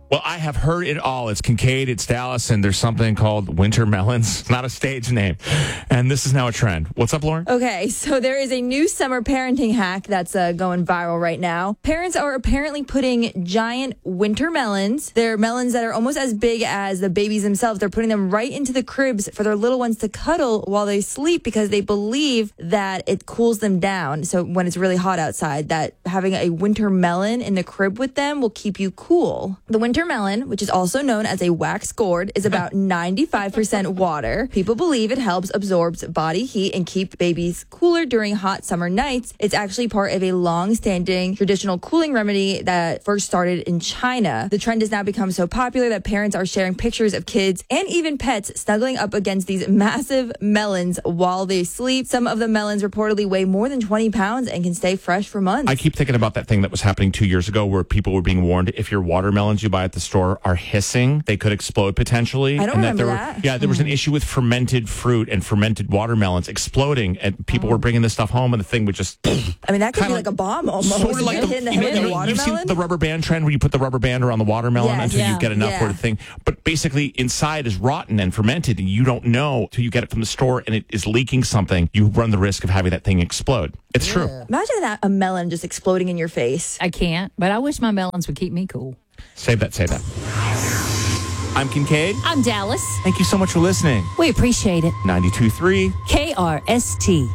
Well, I have heard it all. It's Kincaid, it's Dallas, and there's something called winter melons. It's not a stage name. And this is now a trend. What's up, Lauren? Okay, so there is a new summer parenting hack that's going viral right now. Parents are apparently putting giant winter melons. They're melons that are almost as big as the babies themselves. They're putting them right into the cribs for their little ones to cuddle while they sleep because they believe that it cools them down. So when it's really hot outside, that having a winter melon in the crib with them will keep you cool. The winter melon, which is also known as a wax gourd, is about 95% water. People believe it helps absorb body heat and keep babies cooler during hot summer nights. It's actually part of a long-standing traditional cooling remedy that first started in China. The trend has now become so popular that parents are sharing pictures of kids and even pets snuggling up against these massive melons while they sleep. Some of the melons reportedly weigh more than 20 pounds and can stay fresh for months. I keep thinking about that thing that was happening 2 years ago where people were being warned if your watermelons you buy at the store are hissing, they could explode potentially. I don't remember that. There was an issue with fermented fruit and fermented watermelons exploding, and people were bringing this stuff home, and the thing would just... I mean, that could be like a bomb almost. Sort of like hitting the head of the watermelon. You've seen the rubber band trend where you put the rubber band around the watermelon until you get enough for the thing. But basically, inside is rotten and fermented, and you don't know till you get it from the store, and it is leaking something. You run the risk of having that thing explode. It's true. Imagine that, a melon just exploding in your face. I can't, but I wish my melons would keep me cool. Save that. I'm Kincaid. I'm Dallas. Thank you so much for listening. We appreciate it. 92.3 KRST.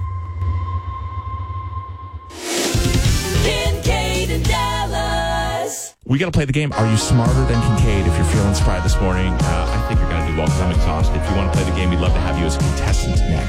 Kincaid and Dallas. We got to play the game. Are you smarter than Kincaid? If you're feeling inspired this morning, I think you're going to do well because I'm exhausted. If you want to play the game, we'd love to have you as a contestant next.